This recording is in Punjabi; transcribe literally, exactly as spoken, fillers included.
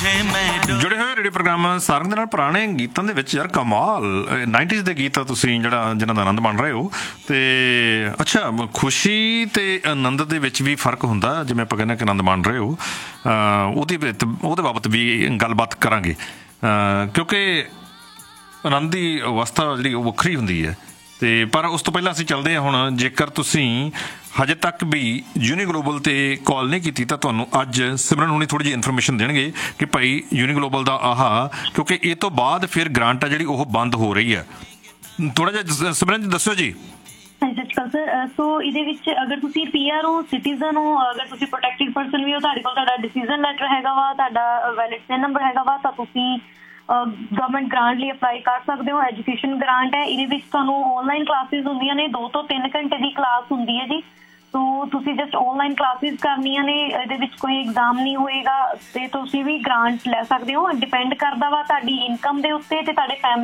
ਜੁੜੇ ਹੋਏ ਰੇਡੀਓ ਪ੍ਰੋਗਰਾਮ ਸਾਰਿਆਂ ਦੇ ਨਾਲ ਪੁਰਾਣੇ ਗੀਤਾਂ ਦੇ ਵਿੱਚ ਯਾਰ ਕਮਾਲ ਨਾਈਨਟੀਜ਼ ਦੇ ਗੀਤ ਆ ਤੁਸੀਂ ਜਿਹੜਾ ਜਿਹਨਾਂ ਦਾ ਆਨੰਦ ਮਾਣ ਰਹੇ ਹੋ। ਅਤੇ ਅੱਛਾ, ਖੁਸ਼ੀ ਅਤੇ ਆਨੰਦ ਦੇ ਵਿੱਚ ਵੀ ਫਰਕ ਹੁੰਦਾ, ਜਿਵੇਂ ਆਪਾਂ ਕਹਿੰਦੇ ਕਿ ਆਨੰਦ ਮਾਣ ਰਹੇ ਹੋ, ਉਹਦੀ ਉਹਦੇ ਬਾਬਤ ਵੀ ਗੱਲਬਾਤ ਕਰਾਂਗੇ ਕਿਉਂਕਿ ਆਨੰਦ ਦੀ ਅਵਸਥਾ ਜਿਹੜੀ ਉਹ ਵੱਖਰੀ ਹੁੰਦੀ ਹੈ। ਅਤੇ ਪਰ ਉਸ ਤੋਂ ਪਹਿਲਾਂ ਅਸੀਂ ਚੱਲਦੇ ਹਾਂ ਹੁਣ, ਜੇਕਰ ਤੁਸੀਂ ਹਜੇ ਤੱਕ ਵੀ ਯੂਨੀ ਗਲੋਬਲ 'ਤੇ ਕਾਲ ਨਹੀਂ ਕੀਤੀ ਤਾਂ ਤੁਹਾਨੂੰ ਅੱਜ ਸਿਮਰਨ ਹੁਣੀ ਥੋੜ੍ਹੀ ਜਿਹੀ ਇਨਫੋਰਮੇਸ਼ਨ ਦੇਣਗੇ ਕਿ ਭਾਈ ਯੂਨੀ ਗਲੋਬਲ ਦਾ ਆਹ, ਕਿਉਂਕਿ ਇਹ ਤੋਂ ਬਾਅਦ ਫਿਰ ਗ੍ਰਾਂਟ ਆ ਜਿਹੜੀ ਉਹ ਬੰਦ ਹੋ ਰਹੀ ਹੈ। ਥੋੜ੍ਹਾ ਜਿਹਾ ਸਿਮਰਨ ਜੀ ਦੱਸਿਓ ਜੀ। ਸਤਿ ਸ਼੍ਰੀ ਅਕਾਲ ਸਰ। ਸੋ ਇਹਦੇ ਵਿੱਚ ਅਗਰ ਤੁਸੀਂ ਪੀ ਆਰ ਹੋ, ਸਿਟੀਜ਼ਨ ਹੋ, ਅਗਰ ਤੁਸੀਂ ਪ੍ਰੋਟੈਕਟਿਡ ਪਰਸਨ ਵੀ ਹੋ, ਤੁਹਾਡੇ ਕੋਲ ਤੁਹਾਡਾ ਡਿਸੀਜ਼ਨ ਲੈਟਰ ਹੈਗਾ ਵਾ, ਤੁਹਾਡਾ ਵੈਲਿਡ ਸਿਨ ਨੰਬਰ ਹੈਗਾ ਵਾ, ਤਾਂ ਤੁਸੀਂ ਗਵਰਨਮੈਂਟ ਗ੍ਰਾਂਟ ਲਈ ਅਪਲਾਈ ਕਰ ਸਕਦੇ ਹੋ। ਐਜੂਕੇਸ਼ਨ ਗ੍ਰਾਂਟ ਹੈ। ਇਹਦੇ ਵਿੱਚ ਤੁਹਾਨੂੰ ਔਨਲਾਈਨ ਕਲਾਸਿਸ ਹੁੰਦੀਆਂ ਨੇ, ਦੋ ਤੋਂ ਤਿੰਨ ਘੰਟੇ ਦੀ ਕਲਾਸ ਹੁੰਦੀ ਹੈ ਜੀ। ਸੋ ਤੁਸੀਂ ਜਸਟ ਔਨਲਾਈਨ ਕਲਾਸਿਸ ਕਰਨੀਆਂ ਨੇ, ਇਹਦੇ ਵਿੱਚ ਕੋਈ ਐਗਜ਼ਾਮ ਨਹੀਂ ਹੋਏਗਾ ਅਤੇ ਤੁਸੀਂ ਵੀ ਗ੍ਰਾਂਟ ਲੈ ਸਕਦੇ ਹੋ। ਡਿਪੈਂਡ ਕਰਦਾ ਵਾ ਤੁਹਾਡੀ ਇਨਕਮ ਦੇ ਉੱਤੇ ਅਤੇ ਤੁਹਾਡੇ ਫੈਮਿਲੀ